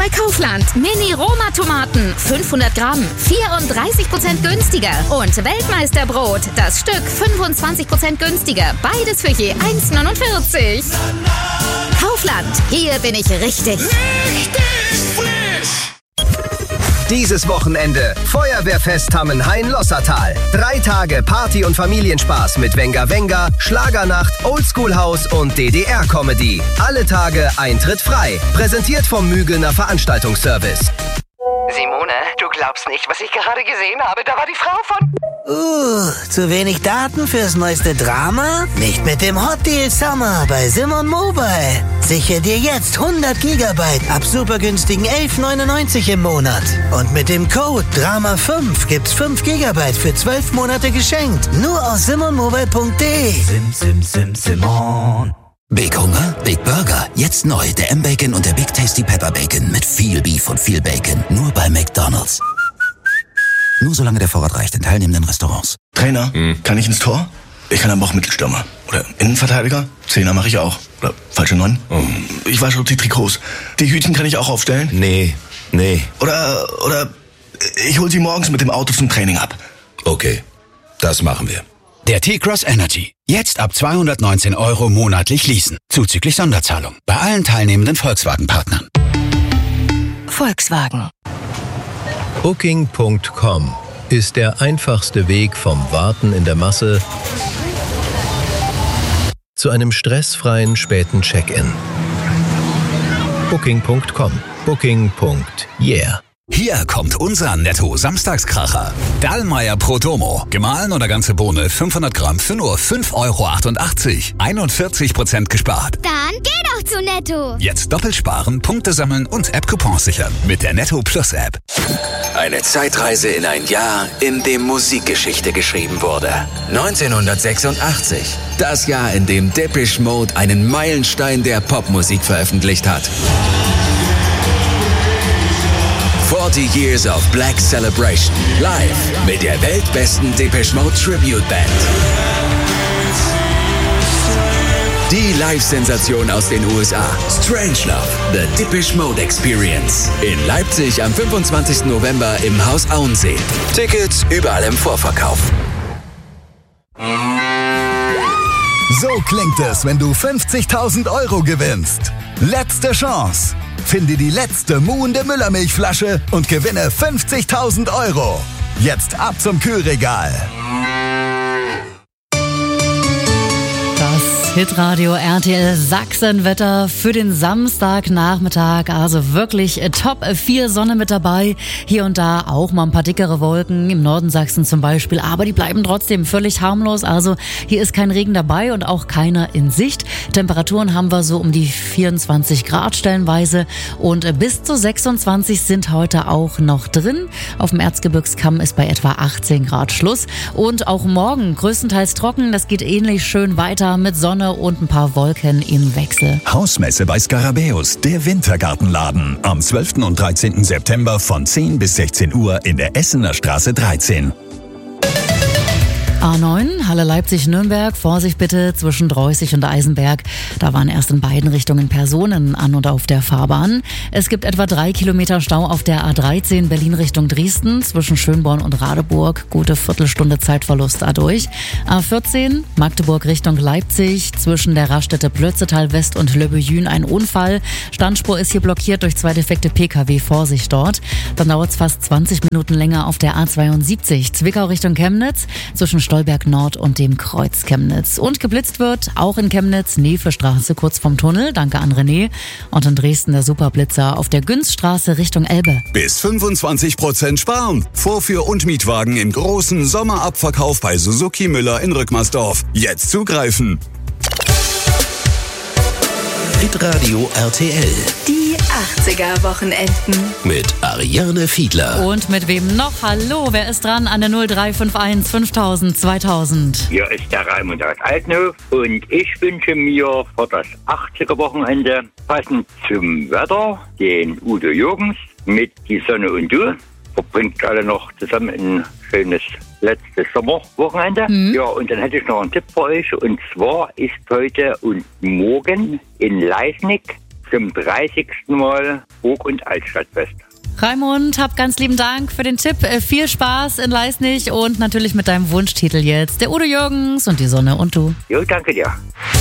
bei Kaufland. Mini-Roma-Tomaten, 500 Gramm, 34% günstiger. Und Weltmeisterbrot, das Stück 25% günstiger. Beides für je 1,49. Kaufland, hier bin ich richtig. Dieses Wochenende Feuerwehrfest Hammenhain-Lossertal. 3 Tage Party- und Familienspaß mit Wenger Wenger, Schlagernacht, Oldschool-Haus und DDR-Comedy. Alle Tage Eintritt frei. Präsentiert vom Mügelner Veranstaltungsservice. Simone, du glaubst nicht, was ich gerade gesehen habe. Da war die Frau von... zu wenig Daten fürs neueste Drama? Nicht mit dem Hot Deal Summer bei Simon Mobile. Sichere dir jetzt 100 Gigabyte ab super günstigen 11,99 im Monat. Und mit dem Code DRAMA5 gibt's 5 Gigabyte für 12 Monate geschenkt. Nur aus simonmobile.de. Simon. Big Hunger, Big Burger. Jetzt neu der M-Bacon und der Big Tasty Pepper Bacon mit viel Beef und viel Bacon. Nur bei McDonald's. Nur solange der Vorrat reicht in teilnehmenden Restaurants. Trainer, kann ich ins Tor? Ich kann aber auch Mittelstürmer. Oder Innenverteidiger? Zehner mache ich auch. Oder falsche 9? Ich wasche auch die Trikots. Die Hütchen kann ich auch aufstellen? Nee. Oder ich hol sie morgens mit dem Auto zum Training ab. Okay, das machen wir. Der T-Cross Energy. Jetzt ab 219 € monatlich leasen. Zuzüglich Sonderzahlung. Bei allen teilnehmenden Volkswagen-Partnern. Volkswagen. Booking.com ist der einfachste Weg vom Warten in der Masse zu einem stressfreien späten Check-in. Booking.com. Booking.yeah. Hier kommt unser Netto-Samstagskracher. Dallmayr Prodomo. Gemahlen oder ganze Bohne 500 Gramm für nur 5,88 €. 41% gespart. Dann geh doch zu Netto. Jetzt doppelt sparen, Punkte sammeln und App-Coupons sichern. Mit der Netto Plus App. Eine Zeitreise in ein Jahr, in dem Musikgeschichte geschrieben wurde. 1986. Das Jahr, in dem Depeche Mode einen Meilenstein der Popmusik veröffentlicht hat. 40 Years of Black Celebration. Live mit der weltbesten Depeche Mode Tribute Band. Die Live-Sensation aus den USA. Strangelove, The Depeche Mode Experience. In Leipzig am 25. November im Haus Auensee. Tickets überall im Vorverkauf. So klingt es, wenn du 50.000 € gewinnst. Letzte Chance. Finde die letzte muhende Müllermilchflasche und gewinne 50.000 €. Jetzt ab zum Kühlregal. Hitradio RTL Sachsenwetter für den Samstagnachmittag. Also wirklich Top 4 Sonne mit dabei. Hier und da auch mal ein paar dickere Wolken, im Norden Sachsen zum Beispiel. Aber die bleiben trotzdem völlig harmlos. Also hier ist kein Regen dabei und auch keiner in Sicht. Temperaturen haben wir so um die 24 Grad stellenweise. Und bis zu 26 sind heute auch noch drin. Auf dem Erzgebirgskamm ist bei etwa 18 Grad Schluss. Und auch morgen größtenteils trocken. Das geht ähnlich schön weiter mit Sonne und ein paar Wolken im Wechsel. Hausmesse bei Skarabäus, der Wintergartenladen. Am 12. und 13. September von 10 bis 16 Uhr in der Essener Straße 13. A9, Halle Leipzig-Nürnberg, Vorsicht bitte zwischen Dreußig und Eisenberg. Da waren erst in beiden Richtungen Personen an und auf der Fahrbahn. Es gibt etwa 3 Kilometer Stau auf der A13 Berlin Richtung Dresden zwischen Schönborn und Radeburg. Gute Viertelstunde Zeitverlust dadurch. A14 Magdeburg Richtung Leipzig zwischen der Raststätte Plötzetal West und Le Buyün ein Unfall. Standspur ist hier blockiert durch 2 defekte Pkw. Vorsicht dort. Dann dauert es fast 20 Minuten länger auf der A72 Zwickau Richtung Chemnitz zwischen Stolberg Nord und dem Kreuz Chemnitz. Und geblitzt wird auch in Chemnitz, Nevestraße kurz vom Tunnel, danke an René. Und in Dresden der Superblitzer auf der Günzstraße Richtung Elbe. Bis 25% sparen. Vorführ- und Mietwagen im großen Sommerabverkauf bei Suzuki Müller in Rückmersdorf. Jetzt zugreifen. Hitradio RTL. Die 80er-Wochenenden. Mit Ariane Fiedler. Und mit wem noch? Hallo, wer ist dran an der 0351 5000 2000? Hier ist der Raimund aus Altenhof und ich wünsche mir für das 80er-Wochenende passend zum Wetter den Udo Jürgens mit Die Sonne und Du. Verbringt alle noch zusammen ein schönes letztes Sommerwochenende. Ja, und dann hätte ich noch einen Tipp für euch. Und zwar ist heute und morgen in Leisnig zum 30. Mal Burg- und Altstadtfest. Raimund, hab ganz lieben Dank für den Tipp. Viel Spaß in Leisnig und natürlich mit deinem Wunschtitel jetzt. Der Udo Jürgens und die Sonne und du. Jo, danke dir.